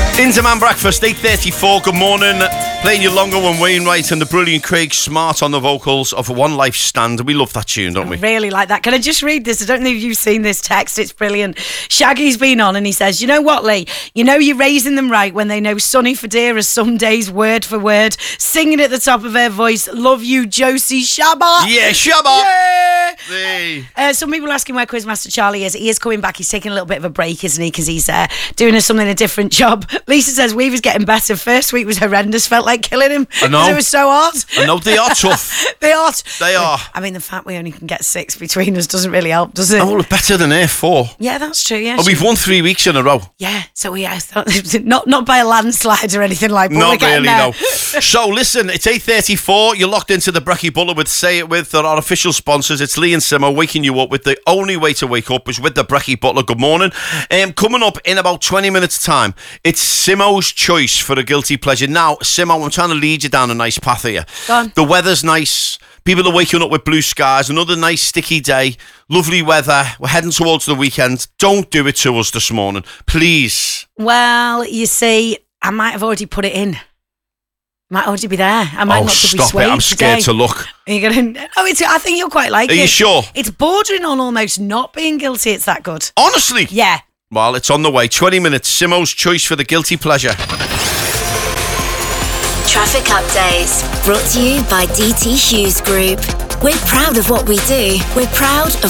Into Man Breakfast, 8:34. Good morning. Playing you Longo and Wainwright and the brilliant Craig Smart on the vocals of One Life Stand. We love that tune, don't we? I really like that. Can I just read this? I don't know if you've seen this text. It's brilliant. Shaggy's been on and he says, you know what, Lee? You know you're raising them right when they know Sonny Fodera some days word for word, singing at the top of her voice, love you, Josie Shabba. Yeah, Shabba. Yeah. Hey. Some people are asking where Quizmaster Charlie is. He is coming back. He's taking a little bit of a break, isn't he? Because he's doing a different job. Lisa says Weaver's getting better. First week was horrendous. Felt like killing him. I know. It was so hard. I know, they are tough. They are. They are. I mean, the fact we only can get 6 between us doesn't really help, does it? Oh, well, better than here, 4. Yeah, that's true, yeah. Oh, we've won 3 weeks in a row. Yeah, so not by a landslide or anything like that. Not really, no. So, listen, it's 8:34. You're locked into the Brekkie Butler with Say It With. They're our official sponsors. It's Lee and Simo waking you up with the only way to wake up is with the Brekkie Butler. Good morning. Coming up in about 20 minutes' time, it's Simo's choice for a guilty pleasure. Now, Simo, I'm trying to lead you down a nice path here. Go on. The weather's nice. People are waking up with blue skies. Another nice sticky day. Lovely weather. We're heading towards the weekend. Don't do it to us this morning, please. Well, you see, I might have already put it in. Might already be there. I might not to be stop swayed it. I'm scared today. to look. Are you gonna? Oh, I think you'll quite like it. Are you sure? It's bordering on almost not being guilty. It's that good. Honestly? Yeah. Well, it's on the way. 20 minutes. Simo's choice for the guilty pleasure. Traffic updates brought to you by DT Shoes Group. We're proud of what we do. We're proud of